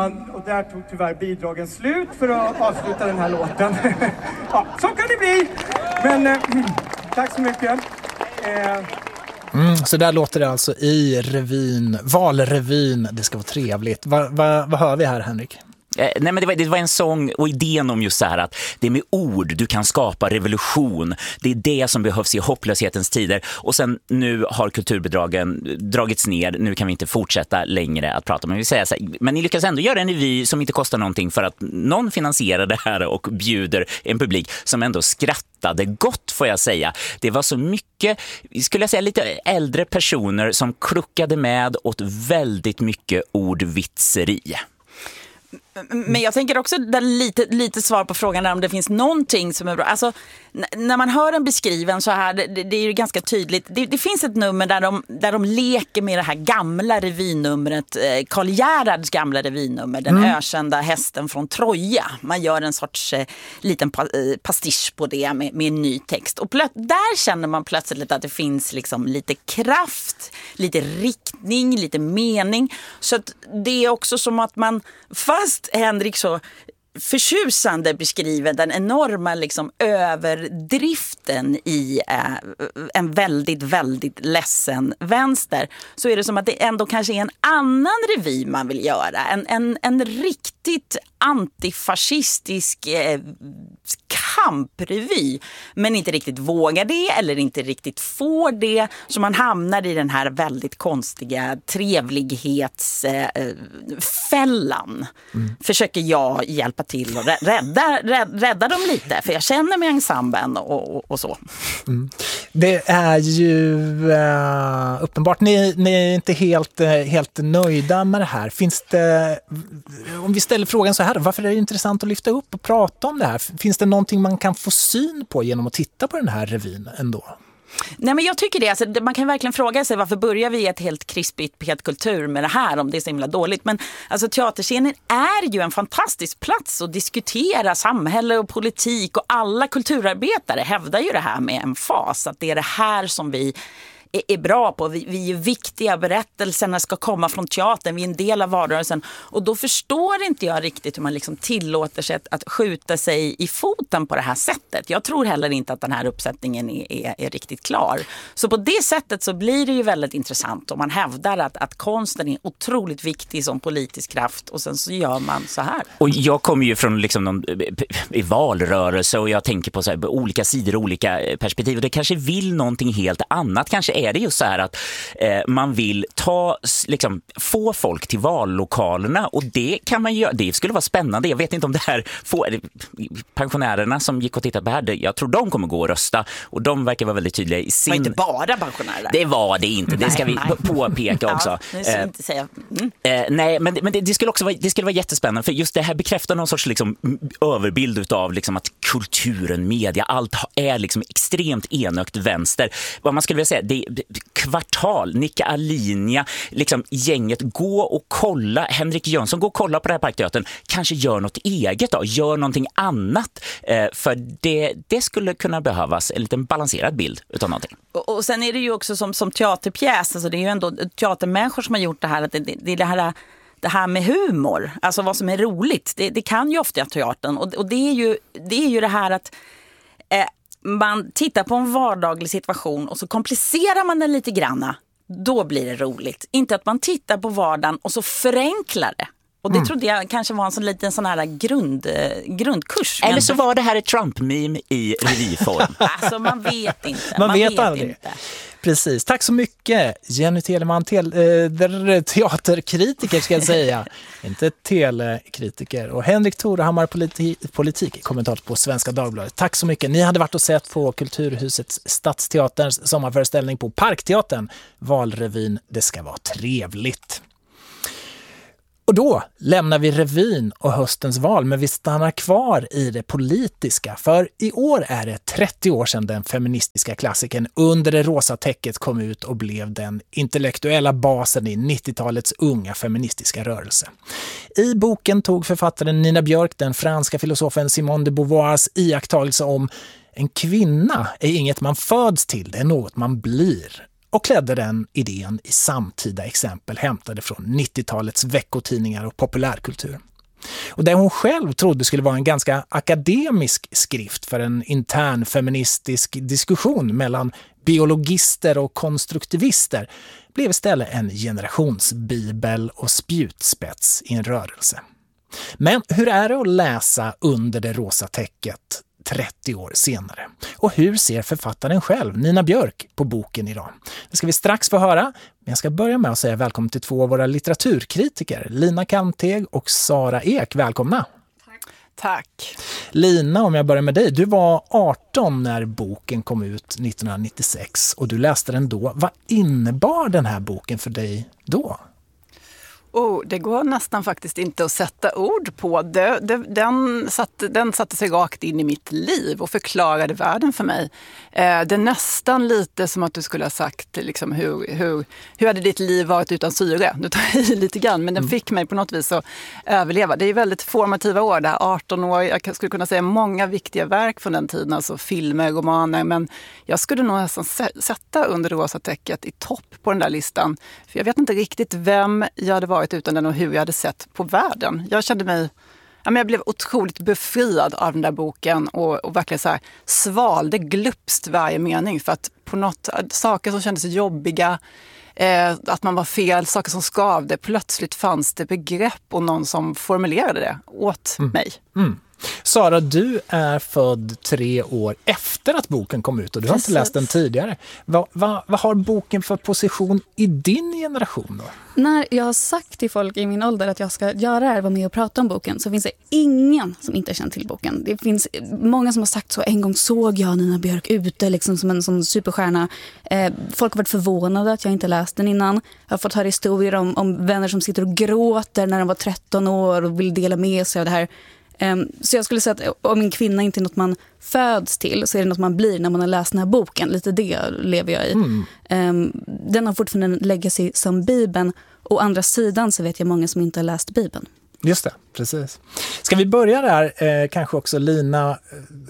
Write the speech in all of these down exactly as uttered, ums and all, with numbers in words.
talman. Och där tog tyvärr bidragen slut för att avsluta den här låten. Ja, så kan det bli. Men eh, tack så mycket. Eh, Mm, så där låter det alltså i revyn, valrevyn. Det ska vara trevligt. Vad va, va hör vi här, Henrik? Eh, nej men det var, det var en sång och idén om just så här att det är med ord du kan skapa revolution. Det är det som behövs i hopplöshetens tider. Och sen nu har kulturbidragen dragits ner. Nu kan vi inte fortsätta längre att prata. Men, vi säger så här, men ni lyckas ändå göra en revy som inte kostar någonting för att någon finansierar det här och bjuder en publik som ändå skrattade gott, får jag säga. Det var så mycket, skulle jag säga, lite äldre personer som kluckade med åt väldigt mycket ordvitseri. Men jag tänker också där lite, lite svar på frågan där om det finns någonting som är bra. Alltså, n- när man hör en beskriven så här, det, det är ju ganska tydligt. Det, det finns ett nummer där de, där de leker med det här gamla revynumret, eh, Karl Gerhards gamla revynummer, den mm. ökända hästen från Troja. Man gör en sorts eh, liten pa, eh, pastisch på det med, med en ny text. Och plö- där känner man plötsligt att det finns liksom lite kraft, lite riktning, lite mening. Så att det är också som att man, fast Henrik så förtjusande beskriver den enorma liksom överdriften i eh, en väldigt, väldigt ledsen vänster, så är det som att det ändå kanske är en annan revy man vill göra. En, en, en riktigt antifascistisk eh, kamprevy, men inte riktigt vågar det eller inte riktigt får det, så man hamnar i den här väldigt konstiga trevlighetsfällan. Eh, mm. Försöker jag hjälpa till och rädda, rädda, rädda dem lite, för jag känner mig ensemblen och, och, och så. Mm. Det är ju uh, uppenbart, ni, ni är inte helt, uh, helt nöjda med det här. Finns det, om vi ställer frågan så här, varför är det intressant att lyfta upp och prata om det här? Finns det någonting man kan få syn på genom att titta på den här revyn ändå? Nej, men jag tycker det. Alltså, man kan verkligen fråga sig varför börjar vi ett helt krispigt petkultur med det här om det är så himla dåligt. Men alltså, teaterscenen är ju en fantastisk plats att diskutera samhälle och politik, och alla kulturarbetare hävdar ju det här med en fas, att det är det här som vi är bra på. Vi, vi är viktiga, berättelserna ska komma från teatern, vi är en del av vardagen. Och då förstår inte jag riktigt hur man liksom tillåter sig att, att skjuta sig i foten på det här sättet. Jag tror heller inte att den här uppsättningen är, är, är riktigt klar. Så på det sättet så blir det ju väldigt intressant om man hävdar att, att konsten är otroligt viktig som politisk kraft, och sen så gör man så här. Och jag kommer ju från liksom någon, i valrörelse, och jag tänker på så här, olika sidor, olika perspektiv, och det kanske vill någonting helt annat. Kanske är det just så här att eh, man vill ta, liksom, få folk till vallokalerna, och det kan man göra. Det skulle vara spännande. Jag vet inte om det här får, pensionärerna som gick och tittade på det här, jag tror de kommer gå och rösta, och de verkar vara väldigt tydliga i sin... Men inte bara pensionärer. Det var det inte. Det nej, ska vi nej. påpeka också. Ja, det ska eh, inte säga. Mm. Eh, nej, men, men det, det skulle också vara, det skulle vara jättespännande, för just det här bekräftar någon sorts liksom, överbild utav liksom, att kulturen, media, allt är liksom extremt enögt vänster. Vad man skulle vilja säga, det Kvartal, Nicka Alinia, liksom gänget, gå och kolla, Henrik Jönsson, gå och kolla på det här Parkteatern, kanske gör något eget då, gör någonting annat, eh, för det, det skulle kunna behövas en liten balanserad bild utav någonting. Och, och sen är det ju också som, som teaterpjäs, alltså det är ju ändå teatermänniskor som har gjort det här, att det, det, det är det här det här med humor, alltså vad som är roligt, det, det kan ju ofta teatern, och, och det är ju det är ju det här att eh, man tittar på en vardaglig situation och så komplicerar man den lite granna, då blir det roligt. Inte att man tittar på vardagen och så förenklar det. Och det mm. trodde jag kanske var en sån liten sån här grund, grundkurs. Eller så var det här ett Trump-meme i revyform. Alltså man vet inte. Man, man vet, vet aldrig. Inte. Precis. Tack så mycket, Jenny Teleman, te- äh, teaterkritiker ska jag säga. Inte telekritiker. Och Henrik Torehammar, politi- politik, kommentator på Svenska Dagbladet. Tack så mycket. Ni hade varit och sett på Kulturhusets Stadsteaterns sommarföreställning på Parkteatern. Valrevyn, det ska vara trevligt. Och då lämnar vi revyn och höstens val, men vi stannar kvar i det politiska. För i år är det trettio år sedan den feministiska klassikern Under det rosa täcket kom ut och blev den intellektuella basen i nittiotalets unga feministiska rörelse. I boken tog författaren Nina Björk den franska filosofen Simone de Beauvoirs iakttagelse om en kvinna är inget man föds till, det är något man blir. och klädde den idén i samtida exempel hämtade från nittiotalets veckotidningar och populärkultur. Och det hon själv trodde skulle vara en ganska akademisk skrift för en intern feministisk diskussion mellan biologister och konstruktivister blev istället en generationsbibel och spjutspets i en rörelse. Men hur är det att läsa Under det rosa täcket trettio år senare? Och hur ser författaren själv, Nina Björk, på boken idag? Det ska vi strax få höra, men jag ska börja med att säga välkommen till två av våra litteraturkritiker, Lina Kanteg och Sara Ek. Välkomna! Tack. Lina, om jag börjar med dig. Du var arton när boken kom ut nittonhundranittiosex och du läste den då. Vad innebar den här boken för dig då? Oh, det går nästan faktiskt inte att sätta ord på. Det, det, den, satte, den satte sig rakt in i mitt liv och förklarade världen för mig. Eh, det är nästan lite som att du skulle ha sagt liksom, hur, hur, hur hade ditt liv varit utan syre? Nu tar jag i lite grann, men den mm. fick mig på något vis att överleva. Det är väldigt formativa år, det här arton år. Jag skulle kunna säga många viktiga verk från den tiden, alltså filmer, romaner. Men jag skulle nog nästan sätta Under det rosa täcket i topp på den där listan. För jag vet inte riktigt vem jag hade varit utan den och hur jag hade sett på världen. Jag kände mig, ja, men jag blev otroligt befriad av den där boken och, och verkligen så här svalde glupst varje mening för att på något, saker som kändes jobbiga, eh, att man var fel, saker som skavde, plötsligt fanns det begrepp och någon som formulerade det åt mm. mig. Mm. Sara, du är född tre år efter att boken kom ut och du har Precis. inte läst den tidigare. Vad, vad, vad har boken för position i din generation då? När jag har sagt till folk i min ålder att jag ska göra det här, vara med och prata om boken, så finns det ingen som inte känner till boken. Det finns många som har sagt så, en gång såg jag Nina Björk ute liksom som en sån superstjärna. Eh, folk har varit förvånade att jag inte läst den innan. Jag har fått höra historier om, om vänner som sitter och gråter när de var tretton år och vill dela med sig av det här. Um, så jag skulle säga att om en kvinna inte är något man föds till, så är det något man blir när man har läst den här boken. Lite det lever jag i. Mm. Um, den har fortfarande en legacy som Bibeln. Å andra sidan så vet jag många som inte har läst Bibeln. Just det, precis. Ska vi börja där, eh, kanske också Lina,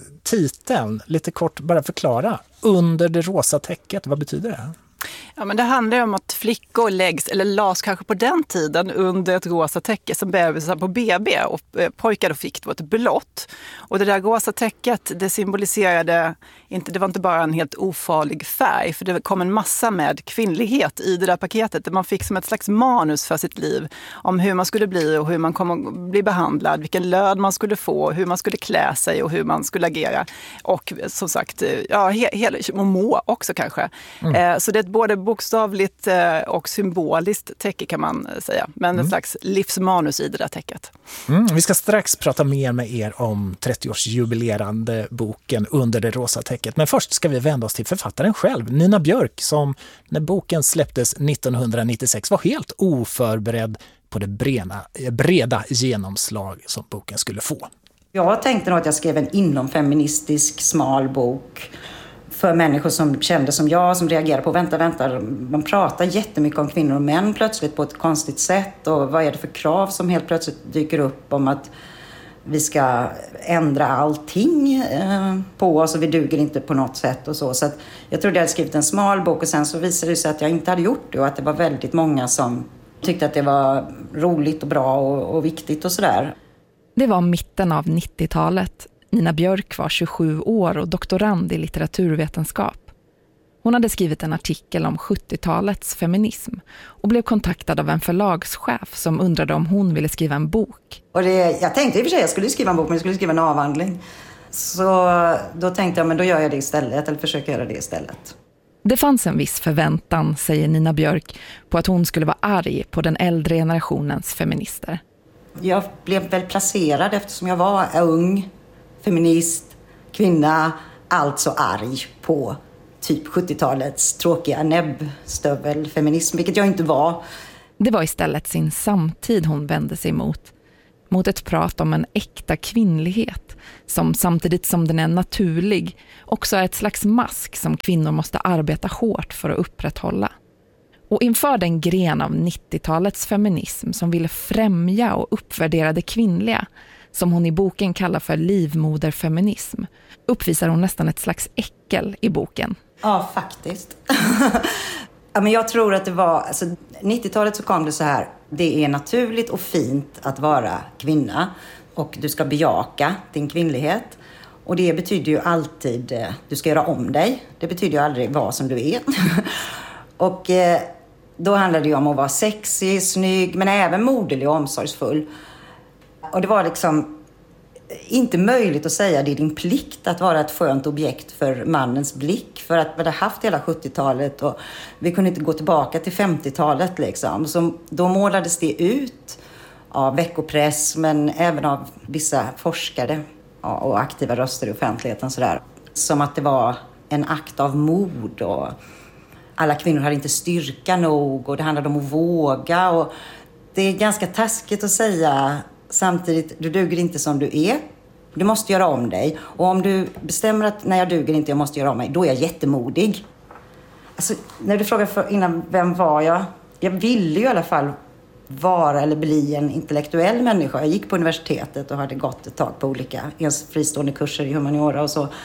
titeln, lite kort bara förklara. Under det rosa täcket, vad betyder det? Ja, men det handlar om att flickor läggs, eller las kanske på den tiden, under ett rosa täcke som bebisar på B B och pojkar då fick då ett blått. Och det där rosa täcket, det symboliserade, inte, det var inte bara en helt ofarlig färg, för det kom en massa med kvinnlighet i det där paketet. Där man fick som ett slags manus för sitt liv om hur man skulle bli och hur man kom att bli behandlad, vilken lön man skulle få, hur man skulle klä sig och hur man skulle agera. Och som sagt, ja, he, he, och må också kanske. Mm. Eh, så det är både bokstavligt och symboliskt täcke kan man säga. Men mm. ett slags livsmanus i det där täcket. Mm, vi ska strax prata mer med er om trettioårsjubilerande boken Under det rosa täcket. Men först ska vi vända oss till författaren själv, Nina Björk, som när boken släpptes nittonhundranittiosex var helt oförberedd på det breda, breda genomslag som boken skulle få. Jag tänkte nog att jag skrev en inomfeministisk smal bok för människor som kände som jag, som reagerade på vänta, vänta. Man pratar jättemycket om kvinnor och män plötsligt på ett konstigt sätt. Och vad är det för krav som helt plötsligt dyker upp om att vi ska ändra allting eh, på oss och vi duger inte på något sätt och så. Så att jag trodde jag hade skrivit en smal bok och sen så visade det sig att jag inte hade gjort det och att det var väldigt många som tyckte att det var roligt och bra och, och viktigt och sådär. Det var mitten av nittiotalet. Nina Björk var tjugosju år och doktorand i litteraturvetenskap. Hon hade skrivit en artikel om sjuttiotalets feminism och blev kontaktad av en förlagschef som undrade om hon ville skriva en bok. Och det, jag tänkte i och för sig att jag skulle skriva en bok, men jag skulle skriva en avhandling. Så då tänkte jag, men då gör jag det istället, eller försöker göra det istället. Det fanns en viss förväntan, säger Nina Björk, på att hon skulle vara arg på den äldre generationens feminister. Jag blev väl placerad eftersom jag var ung, feminist, kvinna, alltså arg på typ sjuttiotalets tråkiga näbbstövelfeminism, vilket jag inte var. Det var istället sin samtid hon vände sig mot. Mot ett prat om en äkta kvinnlighet som samtidigt som den är naturlig också är ett slags mask som kvinnor måste arbeta hårt för att upprätthålla. Och inför den gren av nittiotalets feminism som ville främja och uppvärdera det kvinnliga, som hon i boken kallar för livmoderfeminism, uppvisar hon nästan ett slags äckel i boken. Ja, faktiskt. Ja, men jag tror att det var, alltså, nittiotalet så kom det så här, det är naturligt och fint att vara kvinna och du ska bejaka din kvinnlighet. Och det betyder ju alltid, eh, du ska göra om dig. Det betyder ju aldrig vara som du är. och eh, då handlade det ju om att vara sexig, snygg, men även moderlig och omsorgsfull. Och det var liksom inte möjligt att säga det är din plikt att vara ett skönt objekt för mannens blick. För att vi hade haft hela sjuttiotalet och vi kunde inte gå tillbaka till femtiotalet liksom. Så då målades det ut av veckopress men även av vissa forskare och aktiva röster i offentligheten sådär. Som att det var en akt av mod och alla kvinnor hade inte styrka nog och det handlade om att våga. Och det är ganska taskigt att säga samtidigt, du duger inte som du är. Du måste göra om dig. Och om du bestämmer att när jag duger inte, jag måste göra om mig, då är jag jättemodig. Alltså, när du frågade för, innan, vem var jag? Jag ville ju i alla fall vara eller bli en intellektuell människa. Jag gick på universitetet och hade gått ett tag på olika fristående kurser i humaniora och så.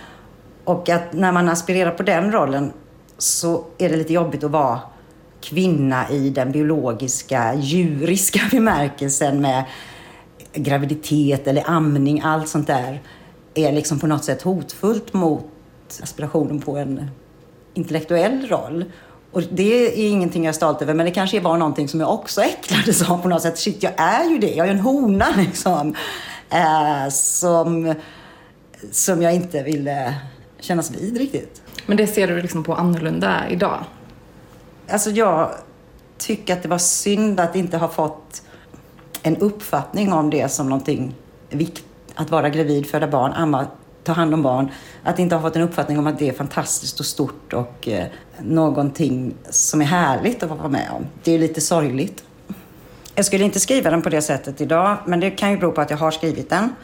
Och att när man aspirerar på den rollen så är det lite jobbigt att vara kvinna i den biologiska, djuriska bemärkelsen med graviditet eller amning, allt sånt där är liksom på något sätt hotfullt mot aspirationen på en intellektuell roll. Och det är ingenting jag är stolt över, men det kanske var någonting som jag också äcklades av på något sätt. Shit, jag är ju det, jag är en hona liksom. Eh, som, som jag inte ville kännas vid riktigt. Men det ser du liksom på annorlunda idag? Alltså jag tycker att det var synd att inte ha fått en uppfattning om det som någonting viktigt. Att vara gravid, föda barn, amma, ta hand om barn. Att inte ha fått en uppfattning om att det är fantastiskt och stort och eh, någonting som är härligt att vara med om. Det är lite sorgligt. Jag skulle inte skriva den på det sättet idag, men det kan ju bero på att jag har skrivit den.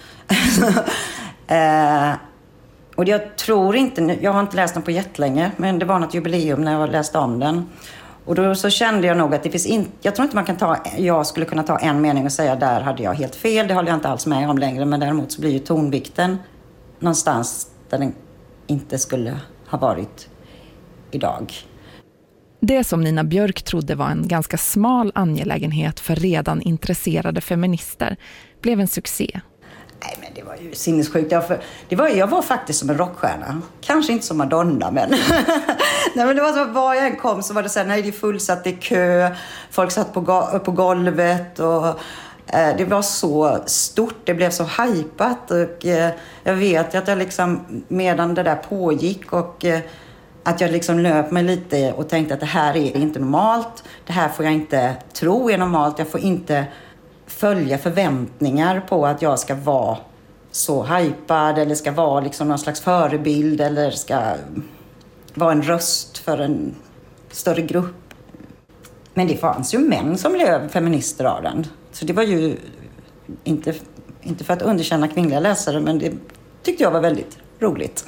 eh, och jag tror inte, jag har inte läst den på jättelänge, men det var något jubileum när jag läste om den. Och då så kände jag nog att det finns inte, jag tror inte man kan ta, jag skulle kunna ta en mening och säga där hade jag helt fel, det håller jag inte alls med om längre, men däremot så blir ju tonvikten någonstans där den inte skulle ha varit idag. Det som Nina Björk trodde var en ganska smal angelägenhet för redan intresserade feminister blev en succé. Nej, men det var ju sinnessjukt. Jag, för, det var, jag var faktiskt som en rockstjärna. Kanske inte som Madonna, men... nej, men det var så var jag än kom så var det så här, nej, det är fullsatt, det är kö. Folk satt på, go- på golvet och eh, det var så stort. Det blev så hypat och eh, jag vet att jag liksom, medan det där pågick och eh, att jag liksom löp mig lite och tänkte att det här är inte normalt. Det här får jag inte tro är normalt. Jag får inte följa förväntningar på att jag ska vara så hypad eller ska vara liksom någon slags förebild eller ska vara en röst för en större grupp. Men det fanns ju män som blev feminister av den. Så det var ju inte, inte för att underkänna kvinnliga läsare, men det tyckte jag var väldigt roligt.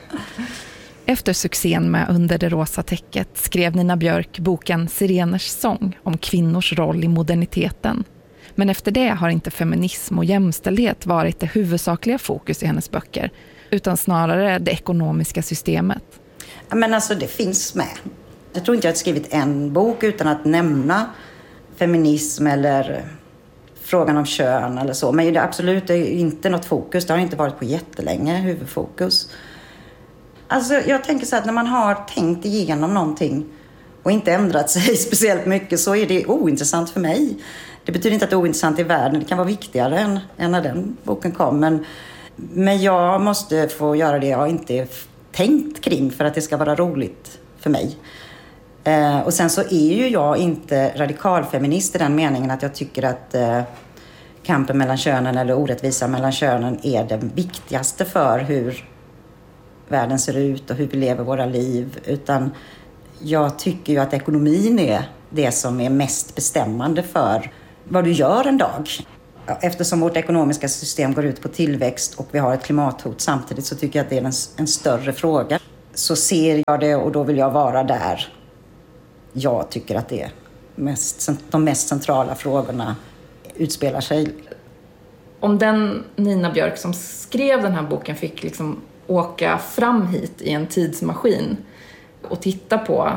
Efter succén med Under det rosa täcket skrev Nina Björk boken Sireners sång om kvinnors roll i moderniteten. Men efter det har inte feminism och jämställdhet varit det huvudsakliga fokus i hennes böcker, utan snarare det ekonomiska systemet. Men alltså det finns med. Jag tror inte jag har skrivit en bok utan att nämna feminism eller frågan om kön eller så. Men det är absolut det är inte något fokus. Det har inte varit på jättelänge huvudfokus. Alltså jag tänker så att när man har tänkt igenom någonting och inte ändrat sig speciellt mycket så är det ointressant för mig. Det betyder inte att det är ointressant i världen. Det kan vara viktigare än, än när den boken kom. Men, men jag måste få göra det jag inte är tänkt kring för att det ska vara roligt för mig. Eh, och sen så är ju jag inte radikalfeminist i den meningen att jag tycker att eh, kampen mellan könen eller orättvisa mellan könen är det viktigaste för hur världen ser ut och hur vi lever våra liv. Utan jag tycker ju att ekonomin är det som är mest bestämmande för vad du gör en dag. Eftersom vårt ekonomiska system går ut på tillväxt och vi har ett klimathot samtidigt så tycker jag att det är en, en större fråga. Så ser jag det och då vill jag vara där. Jag tycker att det är mest, de mest centrala frågorna utspelar sig. Om den Nina Björk som skrev den här boken fick liksom åka fram hit i en tidsmaskin och titta på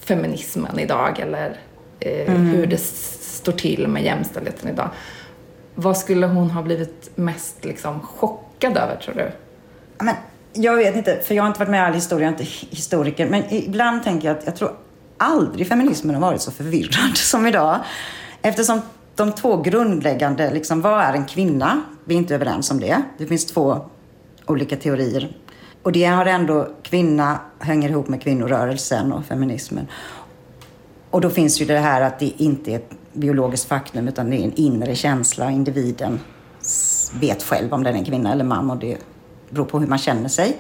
feminismen idag eller eh, mm. hur det står till med jämställdheten idag. Vad skulle hon ha blivit mest liksom, chockad över, tror du? Men, jag vet inte, för jag har inte varit med i all historia, jag är inte historiker. Men ibland tänker jag att jag tror aldrig feminismen har varit så förvirrad som idag. Eftersom de två grundläggande, liksom, vad är en kvinna? Vi är inte överens om det. Det finns två olika teorier. Och det har ändå, kvinna hänger ihop med kvinnorörelsen och feminismen. Och då finns ju det här att det inte är ett biologiskt faktum utan det är en inre känsla. Individen vet själv om den är kvinna eller man och det beror på hur man känner sig.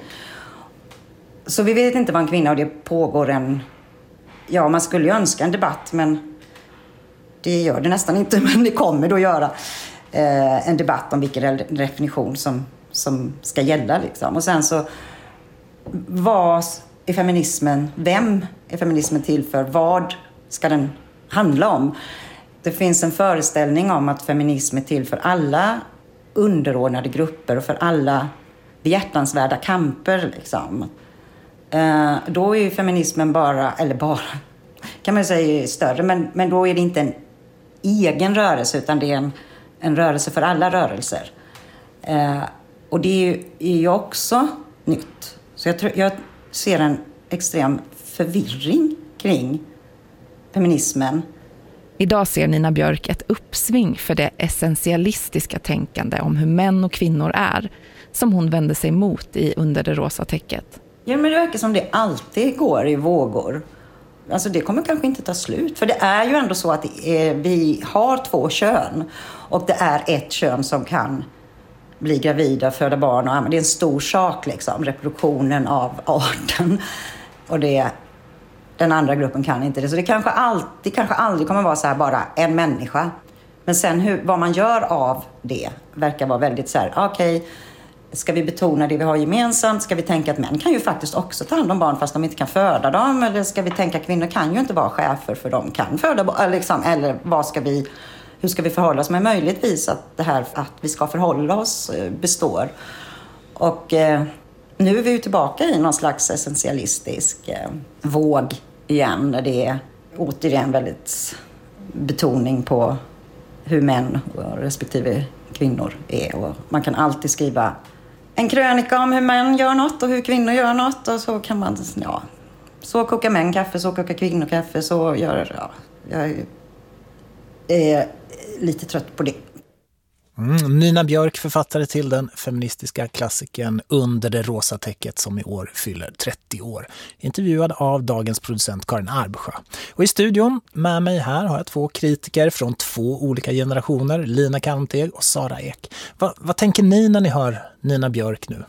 Så vi vet inte vad en kvinna och det pågår en... Ja, man skulle ju önska en debatt men det gör det nästan inte. Men det kommer då göra eh, en debatt om vilken definition som, som ska gälla. Liksom. Och sen så, vad är feminismen? Vem är feminismen till för? Vad ska den handla om? Det finns en föreställning om att feminism är till för alla underordnade grupper och för alla behjärtansvärda kamper. Liksom. Eh, då är ju feminismen bara, eller bara, kan man säga större, men, men då är det inte en egen rörelse utan det är en, en rörelse för alla rörelser. Eh, och det är ju, är ju också nytt. Så jag, tror, jag ser en extrem förvirring kring feminismen. Idag ser Nina Björk ett uppsving för det essentialistiska tänkande om hur män och kvinnor är, som hon vände sig mot i Under det rosa täcket. Ja, men det verkar som det alltid går i vågor. Alltså det kommer kanske inte ta slut. För det är ju ändå så att det är, vi har två kön. Och det är ett kön som kan bli gravida, föda barn. Och, det är en stor sak liksom, reproduktionen av arten. Och det, den andra gruppen kan inte det. Så det kanske, alltid, kanske aldrig kommer vara så här bara en människa. Men sen hur, vad man gör av det verkar vara väldigt så här, okej. Okay, ska vi betona det vi har gemensamt? Ska vi tänka att män kan ju faktiskt också ta hand om barn fast de inte kan föda dem? Eller ska vi tänka att kvinnor kan ju inte vara chefer för de kan föda barn? Liksom, eller vad ska vi, hur ska vi förhålla oss? Men möjligtvis att det här att vi ska förhålla oss består. Och eh, nu är vi ju tillbaka i någon slags essentialistisk eh, våg igen. Där det är återigen väldigt betoning på hur män respektive kvinnor är. Och man kan alltid skriva en krönika om hur män gör något och hur kvinnor gör något. Och så kan man, ja, så kokar män kaffe, så kokar kvinnor kaffe, så gör, ja, jag är lite trött på det. Mm, Nina Björk, författare till den feministiska klassikern Under det rosa täcket som i år fyller trettio år. Intervjuad av dagens producent Karin Arbsjö. Och i studion med mig här har jag två kritiker från två olika generationer, Lina Kalmteg och Sara Ek. Va, vad tänker ni när ni hör Nina Björk nu?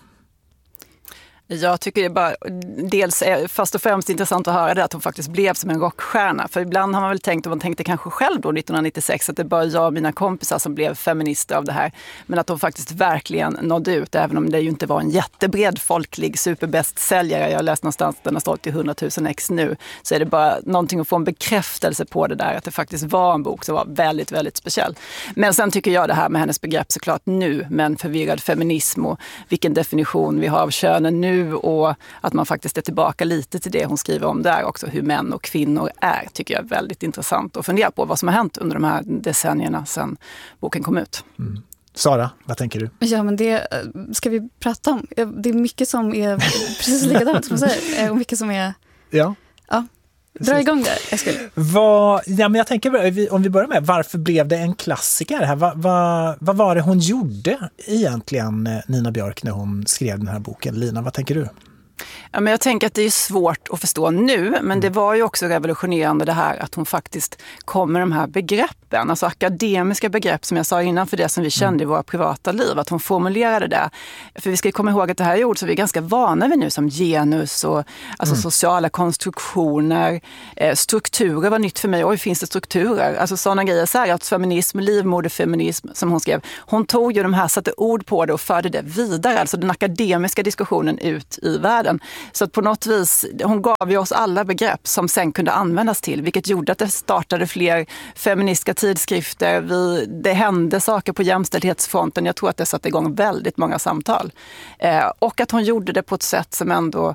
Jag tycker det är bara, dels är först och främst intressant att höra det att hon faktiskt blev som en rockstjärna. För ibland har man väl tänkt, och man tänkte kanske själv då nittonhundranittiosex, att det bara jag och mina kompisar som blev feminister av det här. Men att hon faktiskt verkligen nådde ut, även om det ju inte var en jättebred folklig superbästsäljare. Jag har läst någonstans att den har stått till hundratusen ex nu. Så är det bara någonting att få en bekräftelse på det där, att det faktiskt var en bok som var väldigt, väldigt speciell. Men sen tycker jag det här med hennes begrepp såklart nu, men förvirrad feminism och vilken definition vi har av könen nu. Och att man faktiskt är tillbaka lite till det hon skriver om där också, hur män och kvinnor är, tycker jag är väldigt intressant att fundera på vad som har hänt under de här decennierna sedan boken kom ut. Mm. Sara, vad tänker du? Ja, men det ska vi prata om. Det är mycket som är precis likadant som du säger, och mycket som är... Ja. Ja. Dra igång där, jag skulle. Vad, ja, men jag tänker, om vi börjar med, varför blev det en klassiker här? Vad, vad, vad var det hon gjorde egentligen, Nina Björk, när hon skrev den här boken? Lina, vad tänker du? Ja, men jag tänker att det är svårt att förstå nu, men det var ju också revolutionerande det här att hon faktiskt kom med de här begreppen, alltså akademiska begrepp som jag sa innan för det som vi kände i våra privata liv, att hon formulerade det. För vi ska komma ihåg att det här är ord som vi är ganska vana vid nu, som genus och alltså mm. sociala konstruktioner, eh, strukturer var nytt för mig. Oj, finns det strukturer? Alltså sådana grejer, så här att feminism, livmoderfeminism som hon skrev, hon tog ju de här, satte ord på det och förde det vidare, alltså den akademiska diskussionen ut i världen. Så att på något vis, hon gav ju oss alla begrepp som sen kunde användas till, vilket gjorde att det startade fler feministiska tidskrifter. Vi, det hände saker på jämställdhetsfronten. Jag tror att det satte igång väldigt många samtal. Eh, och att hon gjorde det på ett sätt som ändå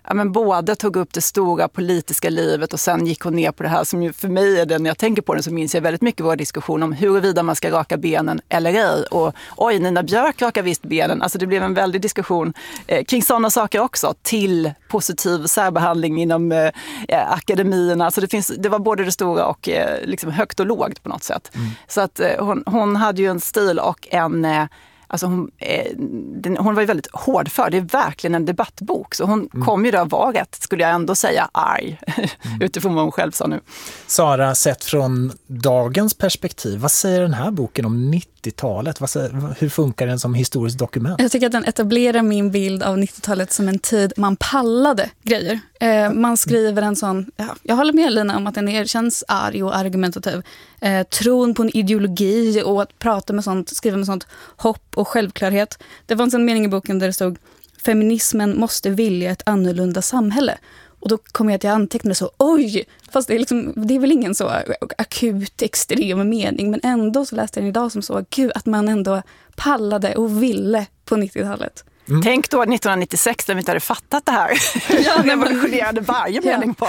ja, men både tog upp det stora politiska livet och sen gick hon ner på det här som ju för mig är det, när jag tänker på den så minns jag väldigt mycket vår diskussion om huruvida man ska raka benen eller ej. Och oj, Nina Björk rakar visst benen. Alltså det blev en väldig diskussion eh, kring sådana saker också, till positiv särbehandling inom eh, akademierna. Alltså det, finns, det var både det stora och eh, liksom högt och lågt på något sätt. Mm. Så att eh, hon, hon hade ju en stil och en... Eh, Alltså hon, eh, den, hon var ju väldigt hård för. Det är verkligen en debattbok. Så hon mm. kom ju då var rätt, skulle jag ändå säga, arg. Mm. Utifrån vad hon själv sa nu. Sara, sett från dagens perspektiv, vad säger den här boken om nittiotalet? Vad säger, hur funkar den som historiskt dokument? Jag tycker att den etablerar min bild av nittiotalet som en tid man pallade grejer. Eh, man skriver en sån, ja, jag håller med Lina om att den är, känns arg och argumentativ. Eh, tron på en ideologi och att prata med sånt, skriva med sånt hopp och självklarhet. Det fanns en mening i boken där det stod: feminismen måste vilja ett annorlunda samhälle. Och då kom jag till anteckna så, oj, fast det är, liksom, det är väl ingen så akut, extrem mening, men ändå så läste jag den idag som så, gud, att man ändå pallade och ville på nittiotalet. Mm. Tänk då nittonhundranittiosex när vi inte hade fattat det här. Ja, när man reviderade varje mening på.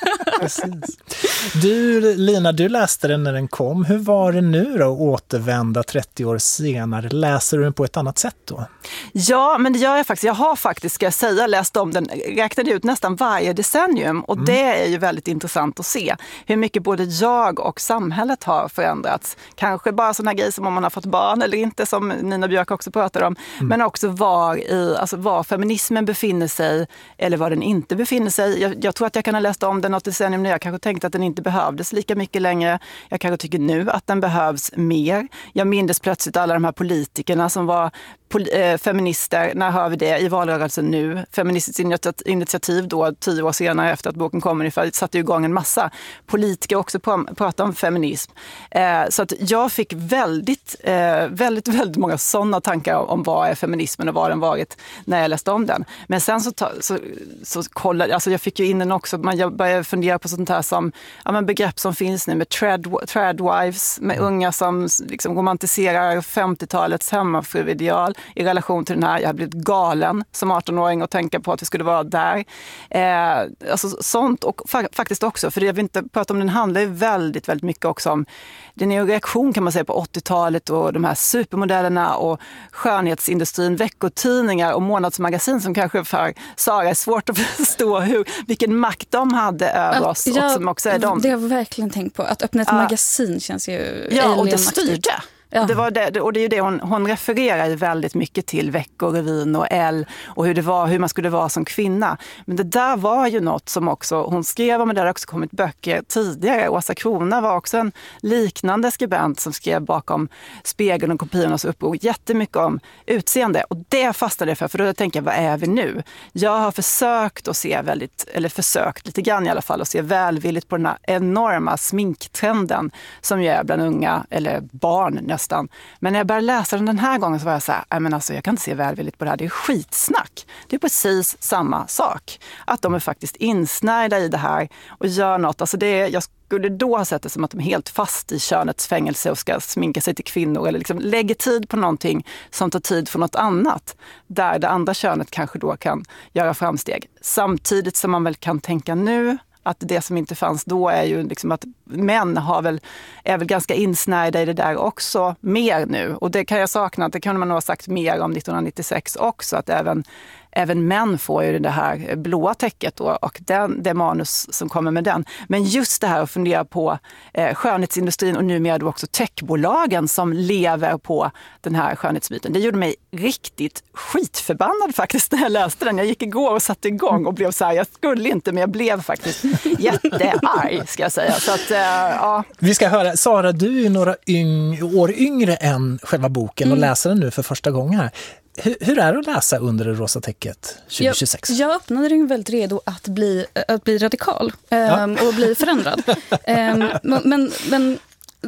Precis. Du, Lina, du läste den när den kom. Hur var det nu då att återvända trettio år senare? Läser du den på ett annat sätt då? Ja, men det gör jag faktiskt. Jag har faktiskt, ska jag säga, läst om den, räknade ut nästan varje decennium. Och mm. det är ju väldigt intressant att se hur mycket både jag och samhället har förändrats. Kanske bara sådana grejer som om man har fått barn eller inte, som Nina Björk också pratar om. Mm. Men också var i, alltså var feminismen befinner sig eller var den inte befinner sig. Jag, jag tror att jag kan ha läst om den något decennium när jag kanske tänkte att den inte behövdes lika mycket längre. Jag kanske tycker nu att den behövs mer. Jag minns plötsligt alla de här politikerna som var pol- eh, feminister. När hör vi det i valrörelsen nu? Feministiskt initiativ då, tio år senare efter att boken kom ungefär, satte igång en massa politiker också på, prata om feminism. Eh, så att jag fick väldigt, eh, väldigt, väldigt många sådana tankar om vad är feminismen och vad den varit när jag läste om den. Men sen så, ta, så, så kollade, alltså jag fick ju in den också, man, jag började fundera på sånt här som, ja, men begrepp som finns nu med trad, tradwives, med unga som liksom romantiserar femtiotalets hemmafruideal i relation till den här, jag har blivit galen som arton-åring och tänka på att vi skulle vara där. Eh, alltså sånt, och fa- faktiskt också, för jag vill inte prata om den, handlar ju väldigt, väldigt mycket också om, den är en reaktion kan man säga på åttiotalet och de här supermodellerna och skönhetsindustrin, veckotidningar och månadsmagasin som kanske för Sara är svårt att förstå hur, vilken makt de hade över att, oss. Ja, och som också är de. Det har jag verkligen tänkt på. Att öppna ett uh, magasin känns ju... Ja, och det styrde. Ja. Det var det, och det är ju det hon, hon refererar ju väldigt mycket till Veckorevyn och Elle och hur det var, hur man skulle vara som kvinna. Men det där var ju något som också hon skrev om, och det har också kommit böcker tidigare. Åsa Krona var också en liknande skribent som skrev bakom Spegeln och Kopiornas uppror jättemycket om utseende. Och det fastnade jag för, för då tänker jag, vad är vi nu? Jag har försökt att se väldigt, eller försökt lite grann i alla fall, att se välvilligt på den här enorma sminktrenden som ju är bland unga, eller barn nästan. Men när jag började läsa den den här gången så var jag så här, men alltså, jag kan inte se välvilligt på det här, det är skitsnack. Det är precis samma sak. Att de är faktiskt insnärda i det här och gör något. Alltså det är, jag skulle då ha sett det som att de är helt fast i könets fängelse och ska sminka sig till kvinnor eller liksom lägger tid på någonting som tar tid för något annat. Där det andra könet kanske då kan göra framsteg. Samtidigt som man väl kan tänka nu att det som inte fanns då är ju liksom att män har väl, är väl ganska insnärda i det där också mer nu. Och det kan jag sakna, att det kunde man nog ha sagt mer om nittonhundranittiosex också, att även, även män får ju det här blåa täcket då, och den, det manus som kommer med den. Men just det här att fundera på eh, skönhetsindustrin och numera då också techbolagen som lever på den här skönhetsbiten. Det gjorde mig riktigt skitförbannad faktiskt när jag läste den. Jag gick igår och satte igång och blev så här, jag skulle inte, men jag blev faktiskt jättearg ska jag säga. Så att, eh, ja. Vi ska höra, Sara, du är några yng, år yngre än själva boken och mm. läser den nu för första gången här. Hur, hur är det att läsa Under det rosa täcket tjugohundratjugosex? Jag, jag öppnade den väldigt redo att bli, att bli radikal ähm, ja. och bli förändrad. ähm, men, men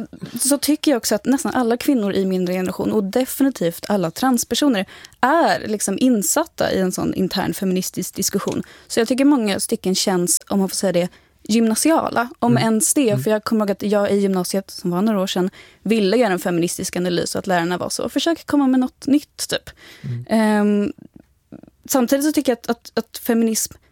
så tycker jag också att nästan alla kvinnor i min generation och definitivt alla transpersoner är liksom insatta i en sån intern feministisk diskussion. Så jag tycker många stycken känns, om man får säga det, gymnasiala, om mm. ens det. Mm. För jag kommer ihåg att jag i gymnasiet, som var några år sedan, ville göra en feministisk analys och att lärarna var så. Försök komma med något nytt, typ. Mm. Um, samtidigt så tycker jag att, att, att feminism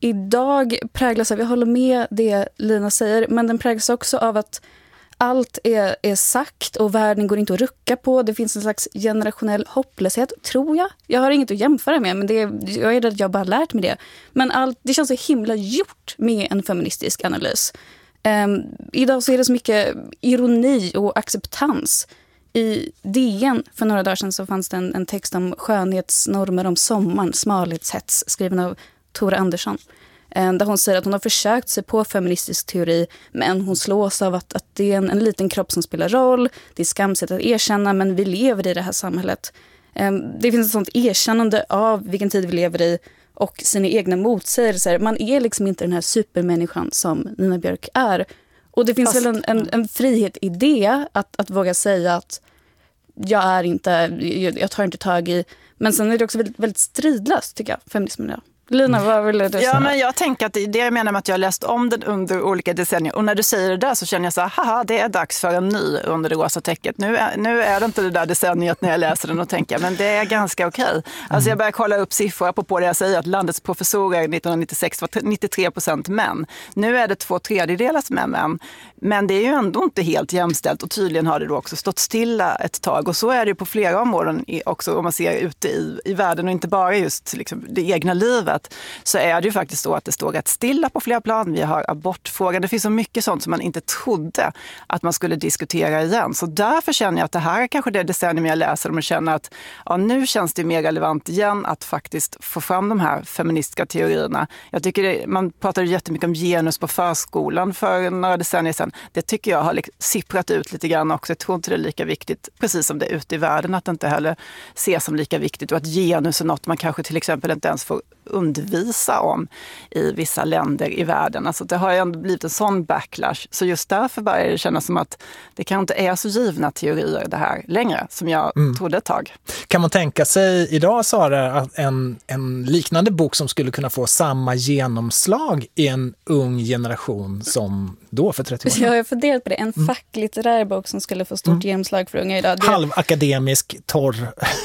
idag präglas av, jag håller med det Lina säger, men den präglas också av att allt är, är sagt och världen går inte att rucka på. Det finns en slags generationell hopplöshet, tror jag. Jag har inget att jämföra med, men det är, jag är rädd att jag bara lärt mig det. Men allt, det känns så himla gjort med en feministisk analys. Um, idag så är det så mycket ironi och acceptans. I D N för några dagar sedan så fanns det en, en text om skönhetsnormer om sommaren, smalhetshets, skriven av Tora Andersson. Där hon säger att hon har försökt sig på feministisk teori, men hon slås av att, att det är en, en liten kropp som spelar roll. Det är skamset att erkänna, men vi lever i det här samhället. Det finns ett sånt erkännande av vilken tid vi lever i och sina egna motsägelser. Man är liksom inte den här supermänniskan som Nina Björk är. Och det finns Fast, väl en, en, en frihet i det, att, att våga säga att jag är inte, jag, jag tar inte tag i. Men sen är det också väldigt, väldigt stridlöst, tycker jag, feminismen idag. Lina, vad vill du säga? Ja, men jag tänker att det, det jag menar med att jag har läst om den under olika decennier. Och när du säger det där så känner jag så här, haha, det är dags för en ny Under det rosa täcket. Nu är, nu är det inte det där decenniet när jag läser den och tänker, men det är ganska okej. Okay. Alltså jag börjar kolla upp siffror på det jag säger, att landets professorer nittonhundranittiosex var nittiotre procent män. Nu är det två tredjedelar med män. Men det är ju ändå inte helt jämställt och tydligen har det då också stått stilla ett tag. Och så är det på flera områden också, om man ser ute i, i världen och inte bara just liksom, det egna livet. Så är det ju faktiskt så att det står rätt stilla på flera plan. Vi har abortfrågan. Det finns så mycket sånt som man inte trodde att man skulle diskutera igen. Så därför känner jag att det här är kanske det decennium jag läser om och känner att ja, nu känns det mer relevant igen att faktiskt få fram de här feministiska teorierna. Jag tycker det, man pratade jättemycket om genus på förskolan för några decennier sedan. Det tycker jag har liksom sipprat ut lite grann också. Jag tror inte det är lika viktigt, precis som det är ute i världen, att det inte heller ses som lika viktigt och att genus är något man kanske till exempel inte ens får undvisa om i vissa länder i världen. Alltså det har ju ändå blivit en sån backlash. Så just därför börjar det kännas som att det kan inte är så givna teorier det här längre som jag mm. trodde ett tag. Kan man tänka sig idag, Sara, att en, en liknande bok som skulle kunna få samma genomslag i en ung generation som då för trettio år sedan? Jag har funderat på det. En mm. facklitterär bok som skulle få stort mm. genomslag för unga idag. Det... Halvakademisk, torr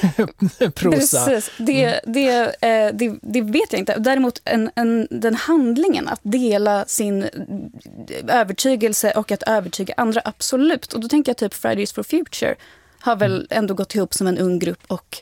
prosa. Precis. Det, det, det, det, det vet jag inte. Däremot en, en, den handlingen att dela sin övertygelse och att övertyga andra, absolut. Och då tänker jag typ Fridays for Future har väl ändå gått ihop som en ung grupp och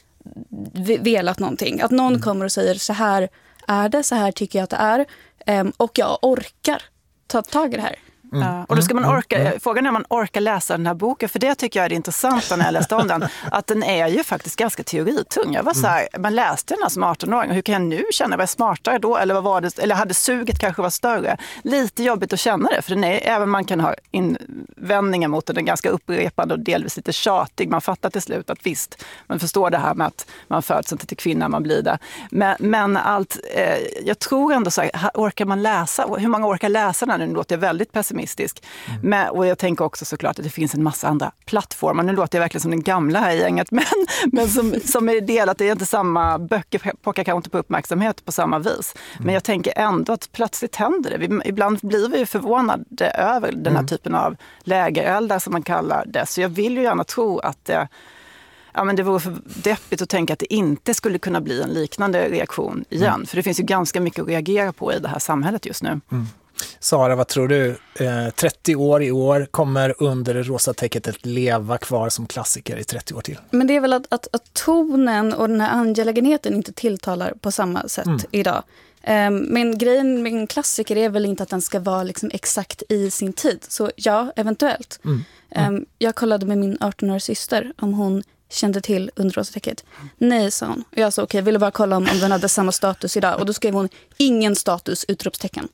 velat någonting. Att någon mm. kommer och säger så här är det, så här tycker jag att det är. Um, och jag orkar ta tag i det här. Mm. Uh, och då ska man orka, mm. frågan är om man orkar läsa den här boken, för det tycker jag är det intressanta när jag läste om den, att den är ju faktiskt ganska teoritung. Jag var så här, man läste den här som arton-åring och hur kan jag nu känna, var jag smartare då, eller vad var det, eller hade suget kanske var större. Lite jobbigt att känna det, för den är, även man kan ha invändningar mot den, den är ganska upprepande och delvis lite tjatig. Man fattar till slut att visst, man förstår det här med att man föds inte till kvinna, man blir det. Men, men allt, eh, jag tror ändå så här, orkar man läsa, hur många orkar läsa den? Nu låter jag väldigt pessimistisk. Mm. Men, och jag tänker också såklart att det finns en massa andra plattformar. Nu låter jag verkligen som den gamla här i gänget, men, men som, som är delat, det är inte samma böcker pockar kanske inte på uppmärksamhet på samma vis. Mm. Men jag tänker ändå att plötsligt händer det. Vi, ibland blir vi ju förvånade över den här mm. typen av lägereldar som man kallar det. Så jag vill ju gärna tro att det Ja, men det vore för deppigt att tänka att det inte skulle kunna bli en liknande reaktion igen. Mm. För det finns ju ganska mycket att reagera på i det här samhället just nu. Mm. Sara, vad tror du? Eh, trettio år i år, kommer Under det rosa täcket att leva kvar som klassiker i trettio år till? Men det är väl att, att, att tonen och den här angelägenheten inte tilltalar på samma sätt mm. idag. Um, men grejen med en klassiker är väl inte att den ska vara liksom exakt i sin tid. Så ja, eventuellt. Mm. Mm. Um, jag kollade med min arton-åriga syster om hon kände till Under rosa täcket. Nej, sa hon. Och jag sa okej, okay, ville bara kolla om, om den hade samma status idag. Och då skrev hon ingen status, utropstecken.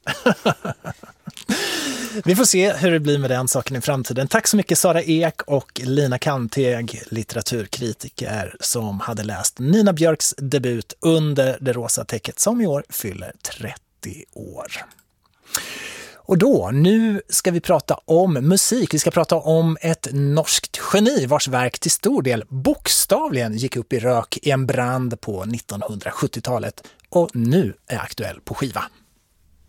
Vi får se hur det blir med den saken i framtiden. Tack så mycket Sara Ek och Lina Kanteg, litteraturkritiker som hade läst Nina Björks debut Under det rosa täcket som i år fyller trettio år. Och då, nu ska vi prata om musik. Vi ska prata om ett norskt geni vars verk till stor del bokstavligen gick upp i rök i en brand på nittonhundrasjuttiotalet och nu är aktuell på skiva.